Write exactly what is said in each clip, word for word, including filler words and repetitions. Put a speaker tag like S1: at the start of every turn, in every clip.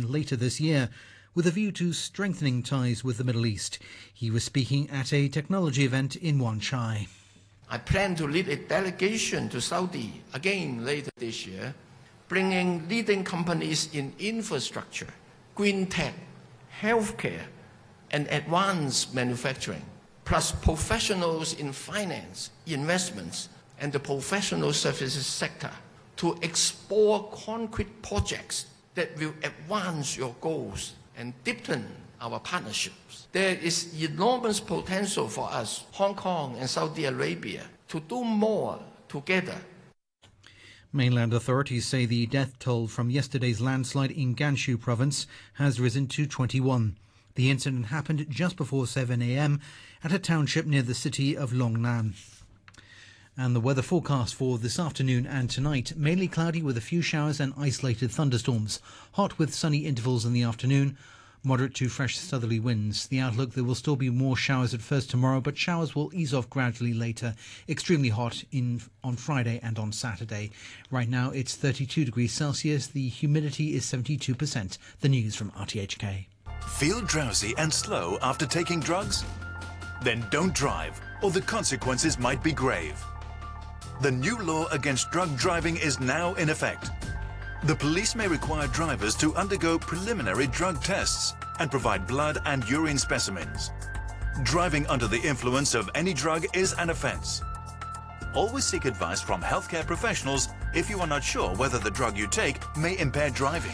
S1: later this year, with a view to strengthening ties with the Middle East. He was speaking at a technology event in Wan Chai.
S2: I plan to lead a delegation to Saudi again later this year, bringing leading companies in infrastructure, green tech, healthcare, and advanced manufacturing, plus professionals in finance, investments, and the professional services sector to explore concrete projects that will advance your goals and deepen our partnerships. There is enormous potential for us, Hong Kong and Saudi Arabia, to do more together.
S1: Mainland authorities say the death toll from yesterday's landslide in Gansu province has risen to twenty-one. The incident happened just before seven a m at a township near the city of Longnan. And the weather forecast for this afternoon and tonight: mainly cloudy with a few showers and isolated thunderstorms. Hot with sunny intervals in the afternoon. Moderate to fresh southerly winds. The outlook: there will still be more showers at first tomorrow, but showers will ease off gradually later. Extremely hot in on Friday and on Saturday. Right now it's thirty-two degrees Celsius. The humidity is seventy-two percent. The news from R T H K.
S3: Feel drowsy and slow after taking drugs? Then don't drive, or the consequences might be grave. The new law against drug driving is now in effect. The police may require drivers to undergo preliminary drug tests and provide blood and urine specimens. Driving under the influence of any drug is an offence. Always seek advice from healthcare professionals if you are not sure whether the drug you take may impair driving.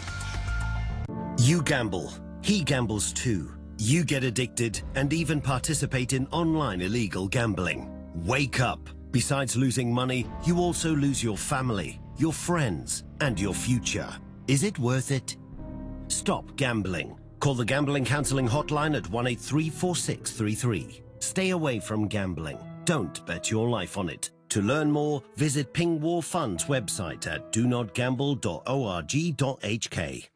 S4: You gamble. He gambles too. You get addicted and even participate in online illegal gambling. Wake up. Besides losing money, you also lose your family, your friends, and your future. Is it worth it? Stop gambling. Call the Gambling Counselling Hotline at one eight three, four six three three. Stay away from gambling. Don't bet your life on it. To learn more, visit Ping War Fund's website at do not gamble dot org dot h k.